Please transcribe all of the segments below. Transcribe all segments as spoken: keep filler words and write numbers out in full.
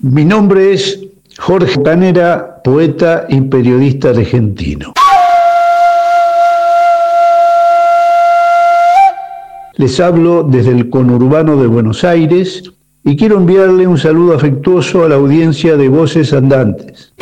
Mi nombre es Jorge Canera, poeta y periodista argentino. Les hablo desde el conurbano de Buenos Aires y quiero enviarle un saludo afectuoso a la audiencia de Voces Andantes.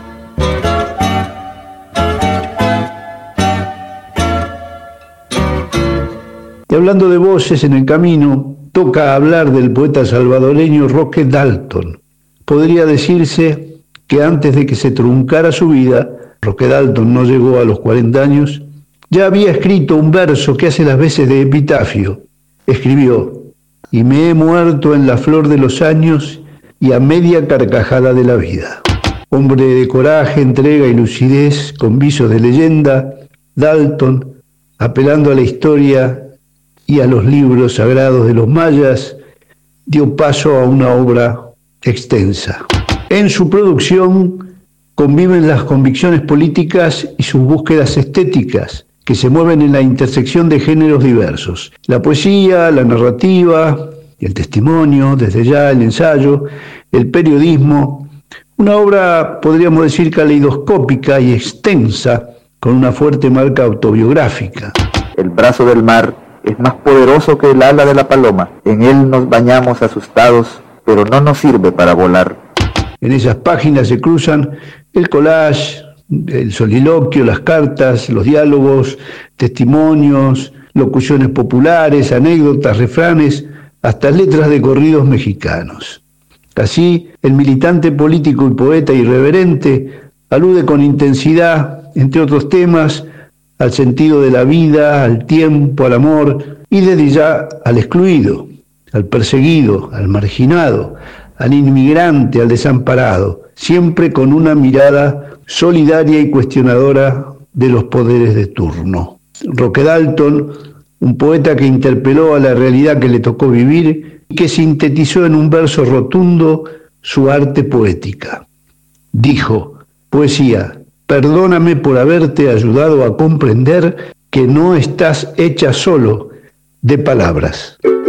Y hablando de voces en el camino, toca hablar del poeta salvadoreño Roque Dalton. Podría decirse que antes de que se truncara su vida, Roque Dalton no llegó a los cuarenta años, ya había escrito un verso que hace las veces de epitafio. Escribió: y me he muerto en la flor de los años y a media carcajada de la vida. Hombre de coraje, entrega y lucidez, con visos de leyenda, Dalton, apelando a la historia y a los libros sagrados de los mayas, dio paso a una obra extensa. En su producción conviven las convicciones políticas y sus búsquedas estéticas, que se mueven en la intersección de géneros diversos. La poesía, la narrativa, el testimonio, desde ya el ensayo, el periodismo. Una obra, podríamos decir, caleidoscópica y extensa, con una fuerte marca autobiográfica. El brazo del mar es más poderoso que el ala de la paloma. En él nos bañamos asustados, pero no nos sirve para volar. En esas páginas se cruzan el collage, el soliloquio, las cartas, los diálogos, testimonios, locuciones populares, anécdotas, refranes, hasta letras de corridos mexicanos. Así, el militante político y poeta irreverente alude con intensidad, entre otros temas, al sentido de la vida, al tiempo, al amor y desde ya al excluido, al perseguido, al marginado, al inmigrante, al desamparado, siempre con una mirada solidaria y cuestionadora de los poderes de turno. Roque Dalton, un poeta que interpeló a la realidad que le tocó vivir y que sintetizó en un verso rotundo su arte poética. Dijo: poesía, perdóname por haberte ayudado a comprender que no estás hecha solo de palabras.